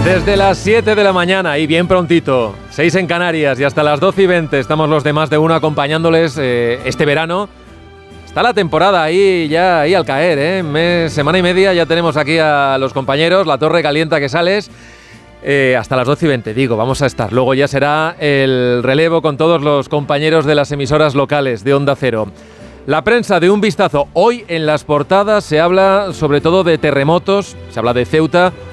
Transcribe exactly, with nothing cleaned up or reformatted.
Desde las siete de la mañana y bien prontito, seis en Canarias y hasta las doce y veinte estamos los de Más de Uno acompañándoles eh, este verano. Está la temporada ahí ya ahí al caer, ¿eh? Mes, semana y media ya tenemos aquí a los compañeros, la torre calienta que sales. Eh, hasta las doce y veinte, digo, vamos a estar. Luego ya será el relevo con todos los compañeros de las emisoras locales de Onda Cero. La prensa de un vistazo. Hoy en las portadas se habla sobre todo de terremotos, se habla de Ceuta.